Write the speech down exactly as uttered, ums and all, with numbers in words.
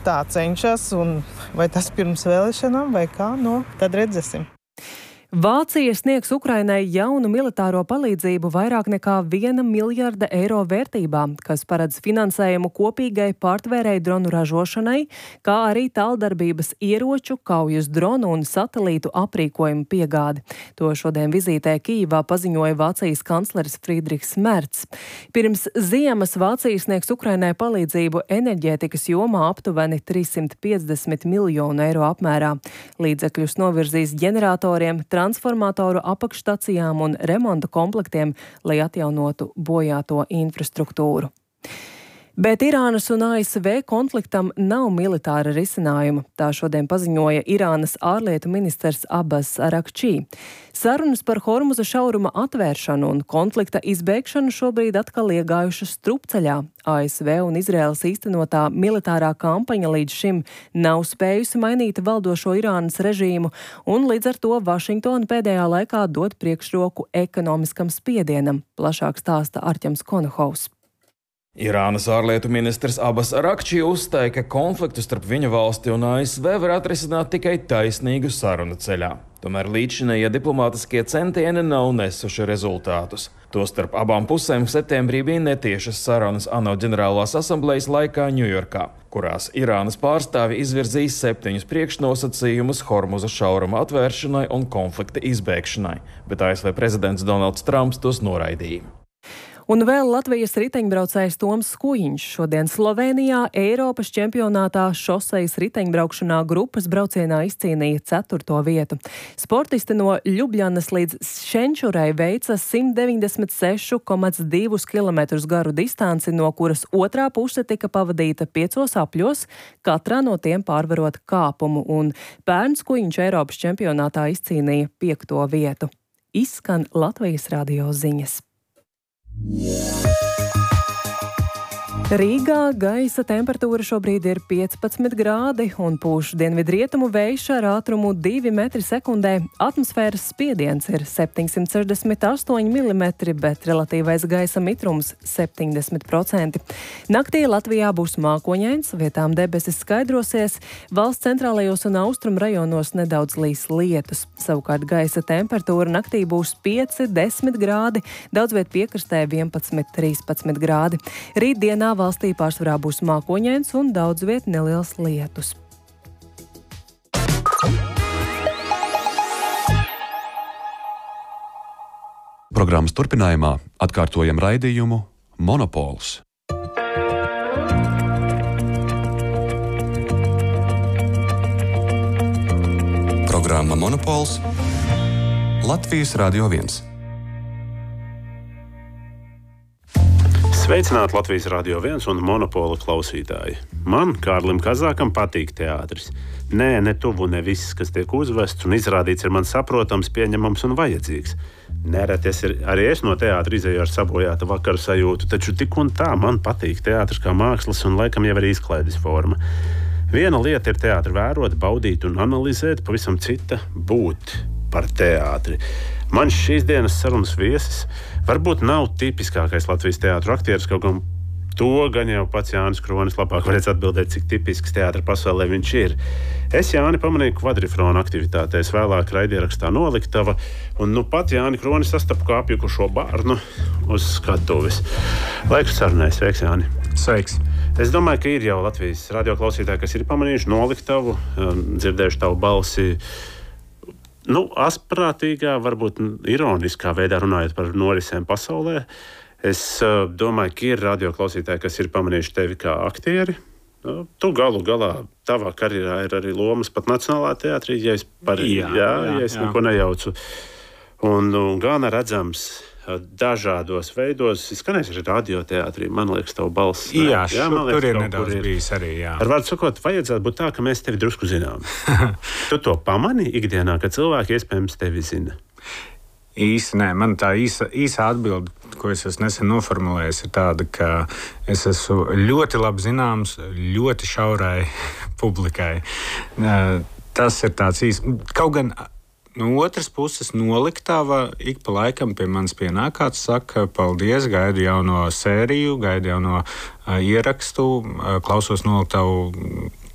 tā cenšas, un vai tas pirms vēlēšanām vai kā, no, tad redzēsim. Vācija sniegs Ukrainai jaunu militāro palīdzību vairāk nekā viena miljarda eiro vērtībā, kas paredz finansējumu kopīgai pārtvērēju dronu ražošanai, kā arī tāldarbības ieroču, kaujas dronu un satelītu aprīkojumu piegādi. To šodien vizītē Kijivā paziņoja Vācijas kancleris Friedrichs Merts. Pirms ziemas Vācija sniegs Ukrainai palīdzību enerģētikas jomā aptuveni trīssimt piecdesmit miljonu eiro apmērā. Līdzekļus novirzīs ģeneratoriem, transformatoru apakšstacijām un remonta komplektiem, lai atjaunotu bojāto infrastruktūru. Bet Irānas un A S V konfliktam nav militāra risinājuma, tā šodien paziņoja Irānas ārlietu ministrs Abbas Arakčī. Sarunas par Hormuza šauruma atvēršanu un konflikta izbēgšanu šobrīd atkal iegājušas strupceļā. A S V un Izraēlas īstenotā militārā kampaņa līdz šim nav spējusi mainīt valdošo Irānas režīmu, un līdz ar to Vašingtona pēdējā laikā dod priekšroku ekonomiskam spiedienam, plašāk stāsta Arķems Konohovs. Irānas ārlietu ministrs Abbas Arakčī uzstāja, ka konfliktu starp viņa valsti un A S V var atrisināt tikai taisnīgu sarunu ceļā. Tomēr līdzinējie diplomātiskie centieni nav nesuši rezultātus. Tostarp abām pusēm septembrī bija netiešas sarunas ANO ģenerālās asamblejas laikā Ņujorkā, kurās Irānas pārstāvi izvirzīja septiņus priekšnosacījumus Hormuza šauruma atvēršanai un konflikta izbēgšanai, bet A S V prezidents Donalds Trumps tos noraidīja. Un vēl Latvijas riteņbraucējs Toms Skujiņš šodien Slovenijā Eiropas čempionātā šosejas riteņbraukšanā grupas braucienā izcīnīja ceturto vietu. Sportisti no Ljubļanas līdz Šenčurai veica simt deviņdesmit seši komats divi kilometrus garu distanci, no kuras otrā puse tika pavadīta piecos apļos, katrā no tiem pārvarot kāpumu, un pērn Skujiņš Eiropas čempionātā izcīnīja piekto vietu. Izskan Latvijas radio ziņas. Rīgā gaisa temperatūra šobrīd ir piecpadsmit grādi un pūš dienvidrietumu vējš ar ātrumu divi metri sekundē. Atmosfēras spiediens ir septiņsimt sešdesmit astoņi milimetri, bet relatīvais gaisa mitrums septiņdesmit procenti. Naktī Latvijā būs mākoņains, vietām debesis skaidrosies, valsts centrālajos un austrumu rajonos nedaudz līs lietus. Savukārt gaisa temperatūra naktī būs pieci desmit grādi, daudz viet piekrastē vienpadsmit trīspadsmit grādi. Rītdienā valstī pārsvarā būs mākoņains un daudz viet neliels lietus. Programmas turpinājumā atkārtojam raidījumu Monopols. Programma Monopols Latvijas Radio viens. Sveicināti Latvijas Radio viens un Monopola klausītāji. Man, Kārlim Kazākam, patīk teātris. Nē, ne tuvu, ne viss, kas tiek uzvests un izrādīts, ir man saprotams, pieņemams un vajadzīgs. Nereti es ir, arī es no teātra izēju ar sabojātu vakaru sajūtu, taču tik un tā man patīk teātris kā mākslas un laikam jau arī izklaides forma. Viena lieta ir teātri vērot, baudīt un analizēt, pavisam cita būt par teātri. Man šīs dienas sarunas viesis varbūt nav tipiskākais Latvijas teātru aktieris, kaut gan to gan jau pats Jānis Kronis labāk varēs atbildēt, cik tipisks teātra pasaulē viņš ir. Es Jāni pamanīju kvadrifrona aktivitātēs, vēlāk raidierakstā Noliktava, un nu pat Jāni Kroni sastapu kā apjukušo bārnu uz skatuves. Laiks sarunai, sveiks Jāni! Sveiks! Es domāju, ka ir jau Latvijas radio klausītāji, kas ir pamanījuši Noliktavu, dzirdējuši tavu balsi. Nu, asprātīgā, varbūt ironiskā veidā runājot par norisēm pasaulē. Es uh, domāju, ka ir radio klausītāji, kas ir pamanījuši tevi kā aktieri. Uh, tu galu galā, tavā karjerā ir arī lomas pat Nacionālā teātrī, ja es, par, jā, jā, jā, ja es jā. neko nejaucu. Un, un gan redzams dažādos veidos, skanēs arī radioteātrī, man liekas, tavu balss. Jā, jā man liekas, tur ir nedaudz ir. bijis arī, jā. Ar vārdu sakot, vajadzētu būt tā, ka mēs tevi drusku zinām. Tu to pamani ikdienā, ka cilvēki iespējams tevi zina? Īsi nē, man tā īsa, īsa atbilde, ko es esmu nesen noformulējis, ir tāda, ka es esmu ļoti labi zināms, ļoti šaurai publikai. Tas ir tāds īsi, kaut gan no otras puses Noliktava ik pa laikam pie manis pienāk kāds saka, paldies, gaidu jauno sēriju, gaidu jauno uh, ierakstu, uh, klausos Noliktavu